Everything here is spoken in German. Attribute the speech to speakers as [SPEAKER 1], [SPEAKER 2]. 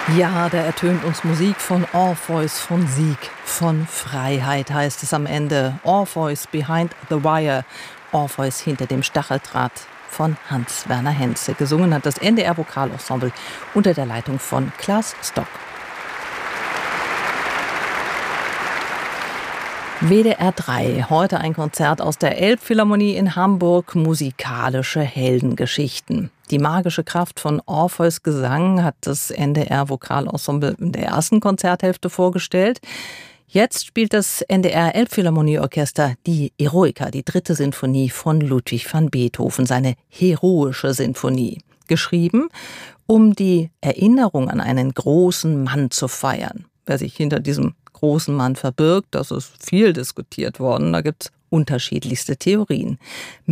[SPEAKER 1] Ja, da ertönt uns Musik von Orpheus, von Sieg, von Freiheit heißt es am Ende. Orpheus behind the wire, Orpheus hinter dem Stacheldraht von Hans-Werner Henze. Gesungen hat das NDR Vokalensemble unter der Leitung von Klaas Stock. WDR 3, heute ein Konzert aus der Elbphilharmonie in Hamburg, musikalische Heldengeschichten. Die magische Kraft von Orpheus Gesang hat das NDR Vokalensemble in der ersten Konzerthälfte vorgestellt. Jetzt spielt das NDR Elbphilharmonieorchester die Eroica, die 3. Sinfonie von Ludwig van Beethoven, seine heroische Sinfonie. Geschrieben, um die Erinnerung an einen großen Mann zu feiern. Wer sich hinter diesem großen Mann verbirgt, das ist viel diskutiert worden. Da gibt es unterschiedlichste Theorien.